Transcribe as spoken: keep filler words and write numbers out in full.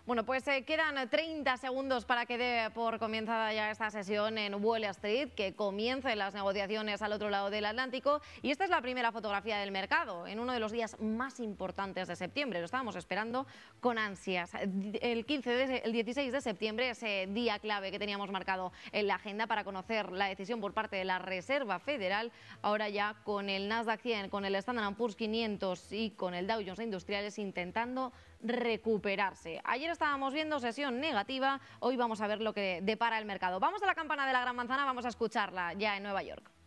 Bueno, pues eh, quedan treinta segundos para que dé por comenzada ya esta sesión en Wall Street, que comiencen las negociaciones al otro lado del Atlántico. Y esta es la primera fotografía del mercado, en uno de los días más importantes de septiembre. Lo estábamos esperando con ansias. El, quince de, el dieciséis de septiembre, ese día clave que teníamos marcado en la agenda para conocer la decisión por parte de la Reserva Federal. Ahora ya con el Nasdaq cien, con el Standard and Poor's quinientos y con el Dow Jones Industriales intentando recuperarse. Ayer estábamos viendo sesión negativa, hoy vamos a ver lo que depara el mercado. Vamos a la campana de la Gran Manzana, vamos a escucharla ya en Nueva York.